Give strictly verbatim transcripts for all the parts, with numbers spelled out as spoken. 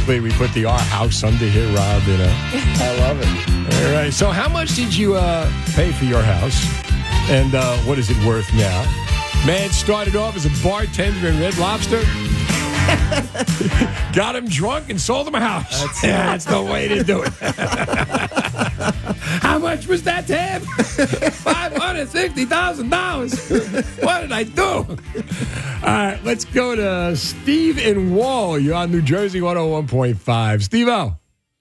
Hopefully we put the Our House under here, Rob, you know. I love it. All right. So how much did you uh, pay for your house? And uh, what is it worth now? Man started off as a bartender in Red Lobster. Got him drunk and sold him a house. That's, yeah, that's the way to do it. How much was that, Tab? five hundred sixty thousand dollars. What did I do? All right, let's go to Steve in Wall. You're on New Jersey one oh one point five. Steve-O.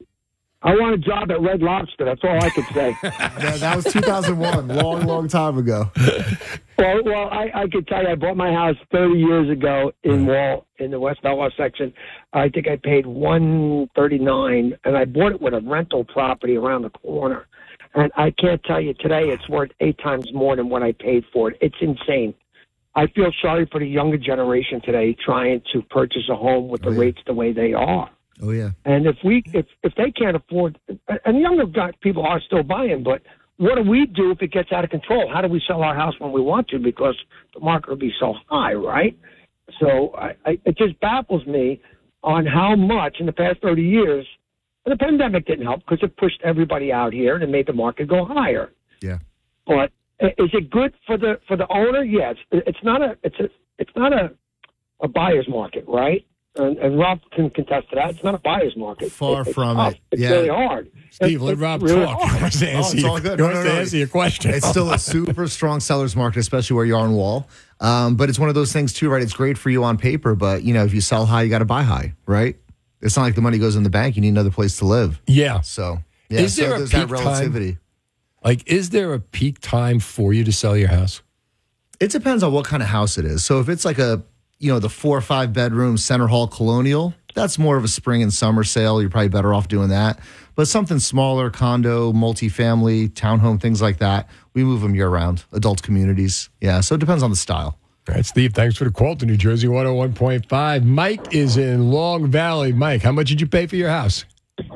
I want a job at Red Lobster. That's all I could say. Yeah, that was two thousand one, long, long time ago. Well, well, I, I could tell you, I bought my house thirty years ago in Wall, in the West Belmar section. I think I paid one thirty-nine, and I bought it with a rental property around the corner. And I can't tell you today, it's worth eight times more than what I paid for it. It's insane. I feel sorry for the younger generation today trying to purchase a home with the Oh, yeah. rates the way they are. Oh, yeah. And if we, if if they can't afford, and younger guy- people are still buying, but what do we do if it gets out of control? How do we sell our house when we want to? Because the market will be so high, right? So I, I, it just baffles me on how much in the past thirty years, and the pandemic didn't help because it pushed everybody out here and it made the market go higher. Yeah. But is it good for the for the owner? Yes. It's not a it's a it's not a a buyer's market, right? And, and Rob can contest to that. It's not a buyer's market. Far It- it's from tough. it. It's Yeah. really hard. Steve, It's- let it's Rob really talk. hard. He wants to Oh, answer, it's your, all good. he No, wants no, to no. answer your question. It's still a super strong seller's market, especially where you are on Wall. Um, but it's one of those things, too, right? It's great for you on paper, but, you know, if you sell high, you got to buy high, right? It's not like the money goes in the bank. You need another place to live. Yeah. So, yeah, Is there so a there's that peak time? relativity. Like, is there a peak time for you to sell your house? It depends on what kind of house it is. So if it's like a, you know, the four or five bedroom center hall colonial, that's more of a spring and summer sale. You're probably better off doing that. But something smaller, condo, multifamily, townhome, things like that, we move them year round. Adult communities. Yeah. So it depends on the style. All right, Steve, thanks for the call to New Jersey one oh one point five. Mike is in Long Valley. Mike, how much did you pay for your house?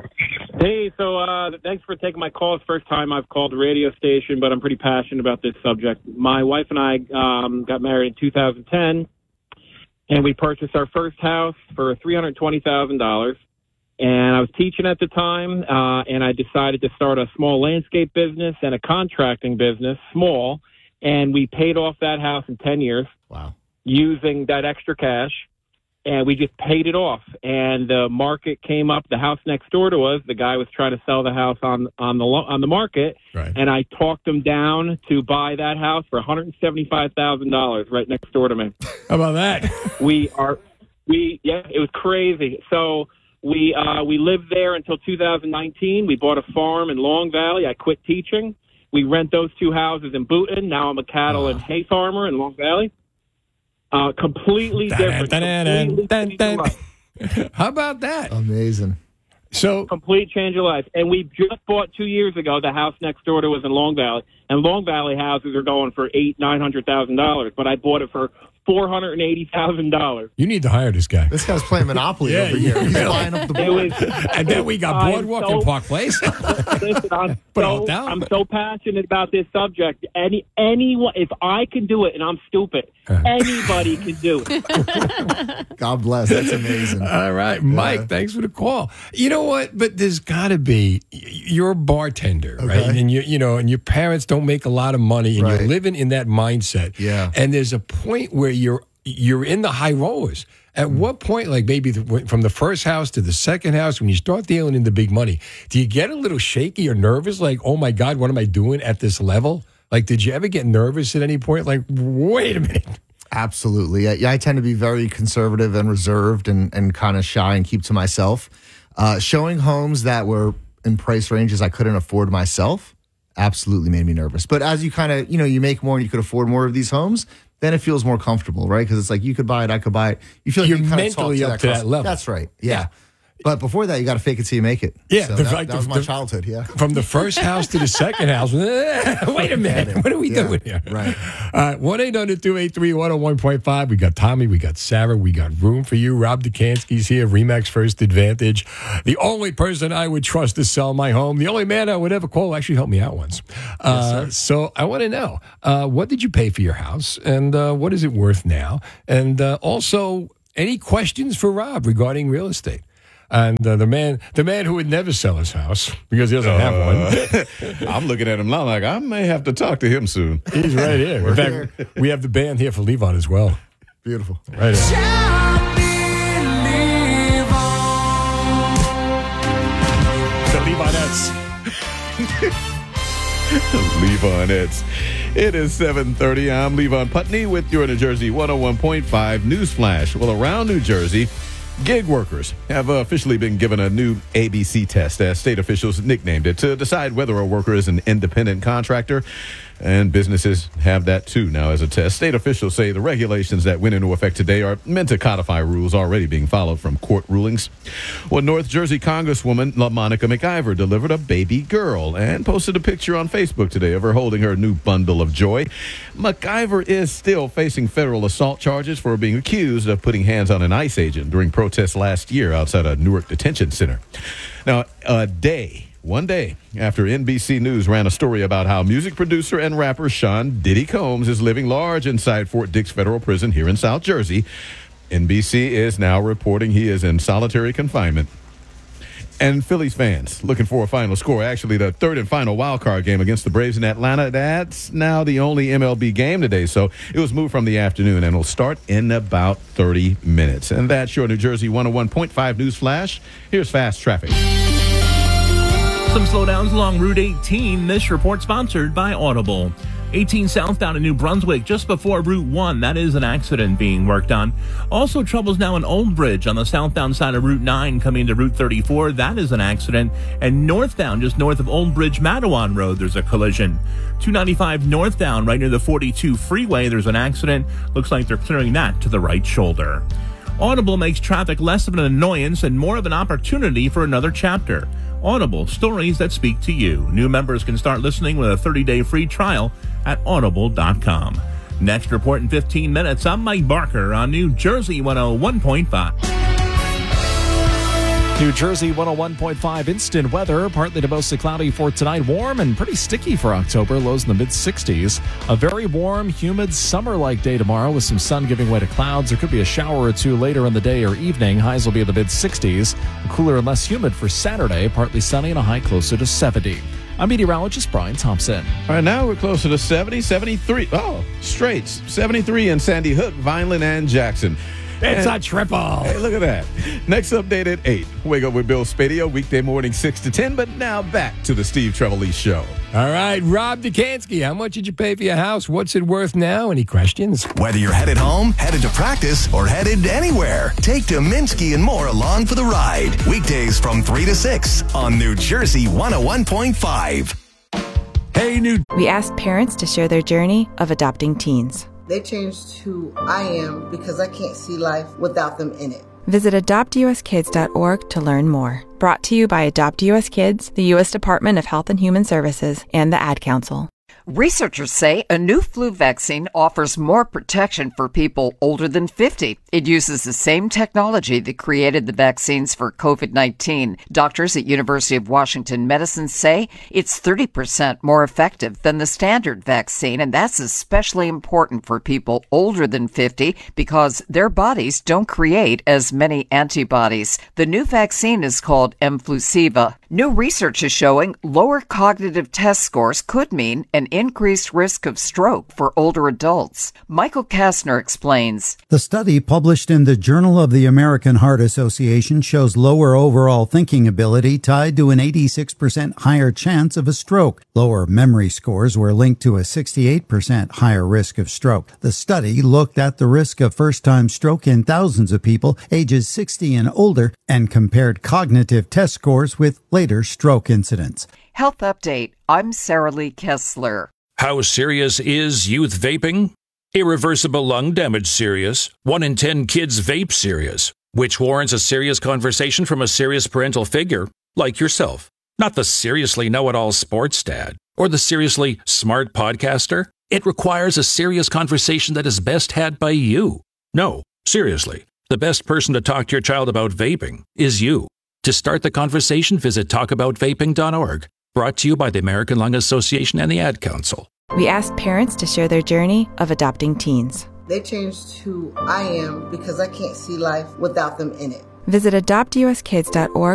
Hey, so uh, thanks for taking my call. It's the first time I've called the radio station, but I'm pretty passionate about this subject. My wife and I um, got married in two thousand ten, and we purchased our first house for three hundred twenty thousand dollars. And I was teaching at the time, uh, and I decided to start a small landscape business and a contracting business, small, and we paid off that house in ten years. Wow. Using that extra cash, and we just paid it off. And the market came up. The house next door to us, the guy was trying to sell the house on on the lo- on the market, Right. and I talked him down to buy that house for one hundred seventy-five thousand dollars right next door to me. How about that? we are, we yeah, it was crazy. So we uh, we lived there until two thousand nineteen. We bought a farm in Long Valley. I quit teaching. We rent those two houses in Boonton. Now I'm a cattle and hay farmer in Long Valley. Uh, completely different. Completely change of life. How about that? Amazing. So, Complete change of life. And we just bought two years ago the house next door to us in Long Valley. And Long Valley houses are going for eight, nine hundred thousand dollars. But I bought it for four hundred and eighty thousand dollars. you need to hire this guy. This guy's playing Monopoly Yeah, over yeah, here. He's really. flying up the It board. was. And then we got I'm Boardwalk so- in Park Place. Listen, I'm Put it all so, down. I'm so passionate about this subject. Any anyone, if I can do it, and I'm stupid, Uh-huh. anybody can do it. God bless. That's amazing. All right, Mike, Yeah. thanks for the call. You know what? But there's got to be, you're a bartender, right? Okay. And you you know, and your parents don't make a lot of money, and Right. you're living in that mindset. Yeah. And there's a point where you're you're in the high rollers. At what point, like maybe the, from the first house to the second house, when you start dealing in the big money, do you get a little shaky or nervous? Like, oh my God, what am I doing at this level? Like, did you ever get nervous at any point? Like, wait a minute. Absolutely. Yeah, yeah, I tend to be very conservative and reserved and, and kind of shy and keep to myself. Uh, showing homes that were in price ranges I couldn't afford myself absolutely made me nervous. But as you kind of, you know, you make more and you could afford more of these homes, then it feels more comfortable, right? Because it's like you could buy it, I could buy it. You feel like You're you can kind of talk mentally to up that to that customer. level. That's right. Yeah. Yeah. But before that, you got to fake it till you make it. Yeah, So the- that, like that the- was my the- childhood. Yeah. From the first house to the second house. Wait a minute. What are we Yeah, doing here? right. Uh, one eight hundred two eight three one oh one point five. We got Tommy. We got Sarah. We got room for you. Rob Dukansky's here. Remax First Advantage. The only person I would trust to sell my home. The only man I would ever call actually helped me out once. Uh, Yes, so I want to know, uh, what did you pay for your house? And uh, what is it worth now? And uh, also, any questions for Rob regarding real estate? And uh, the man the man who would never sell his house because he doesn't have one. I'm looking at him now like I may have to talk to him soon. He's right here. In fact, we have the band here for Levon as well. Beautiful. Right here. The Levonettes. Levonettes. It is seven thirty. I'm Levon Putney with your New Jersey one oh one point five News Flash. Well, around New Jersey, gig workers have officially been given a new A B C test, as state officials nicknamed it, to decide whether a worker is an independent contractor. And businesses have that too now as a test. State officials say the regulations that went into effect today are meant to codify rules already being followed from court rulings. Well, North Jersey Congresswoman LaMonica McIver delivered a baby girl and posted a picture on Facebook today of her holding her new bundle of joy. McIver is still facing federal assault charges for being accused of putting hands on an ICE agent during protests last year outside a Newark detention center. Now, a day One day after N B C News ran a story about how music producer and rapper Sean Diddy Combs is living large inside Fort Dix Federal Prison here in South Jersey, N B C is now reporting he is in solitary confinement. And Phillies fans looking for a final score. Actually, the third and final wild card game against the Braves in Atlanta, that's now the only M L B game today. So it was moved from the afternoon and will start in about thirty minutes. And that's your New Jersey one oh one point five News Flash. Here's fast traffic. Some slowdowns along Route eighteen. This report sponsored by Audible. eighteen southbound in New Brunswick just before Route one. That is an accident being worked on. Also troubles now in Old Bridge on the southbound side of Route nine coming to Route thirty-four. That is an accident. And northbound just north of Old Bridge Mattawan Road, there's a collision. two ninety-five northbound right near the forty-two freeway, there's an accident. Looks like they're clearing that to the right shoulder. Audible makes traffic less of an annoyance and more of an opportunity for another chapter. Audible, stories that speak to you. New members can start listening with a thirty-day free trial at audible dot com. Next report in fifteen minutes. I'm Mike Barker on New Jersey one oh one point five. New Jersey one oh one point five instant weather, partly to mostly cloudy for tonight. Warm and pretty sticky for October, lows in the mid sixties. A very warm, humid, summer-like day tomorrow with some sun giving way to clouds. There could be a shower or two later in the day or evening. Highs will be in the mid sixties. Cooler and less humid for Saturday, partly sunny and a high closer to seventy. I'm meteorologist Brian Thompson. All right, now we're closer to seventy, seventy-three. Oh, straights. seventy-three in Sandy Hook, Vineland, and Jackson. It's and, a triple. Hey, look at that. Next update at eight. Wake up with Bill Spadio, weekday morning six to ten. But now back to the Steve Trevelise Show. All right, Rob Dukansky, how much did you pay for your house? What's it worth now? Any questions? Whether you're headed home, headed to practice, or headed anywhere, take Dominski and more along for the ride. Weekdays from three to six on New Jersey one oh one point five. Hey, New... We asked parents to share their journey of adopting teens. They changed who I am because I can't see life without them in it. Visit adopt u s kids dot org to learn more. Brought to you by Adopt U S Kids, the U S Department of Health and Human Services, and the Ad Council. Researchers say a new flu vaccine offers more protection for people older than fifty. It uses the same technology that created the vaccines for covid nineteen. Doctors at University of Washington Medicine say it's thirty percent more effective than the standard vaccine, and that's especially important for people older than fifty because their bodies don't create as many antibodies. The new vaccine is called Mflusiva. New research is showing lower cognitive test scores could mean an increased risk of stroke for older adults. Michael Kastner explains. The study published in the Journal of the American Heart Association shows lower overall thinking ability tied to an eighty-six percent higher chance of a stroke. Lower memory scores were linked to a sixty-eight percent higher risk of stroke. The study looked at the risk of first-time stroke in thousands of people ages sixty and older and compared cognitive test scores with later stroke incidents. Health Update. I'm Sarah Lee Kessler. How serious is youth vaping? Irreversible lung damage serious. One in ten kids vape serious, which warrants a serious conversation from a serious parental figure like yourself. Not the seriously know-it-all sports dad or the seriously smart podcaster. It requires a serious conversation that is best had by you. No, seriously, the best person to talk to your child about vaping is you. To start the conversation, visit talk about vaping dot org. Brought to you by the American Lung Association and the Ad Council. We asked parents to share their journey of adopting teens. They changed who I am because I can't see life without them in it. Visit adopt u s kids dot org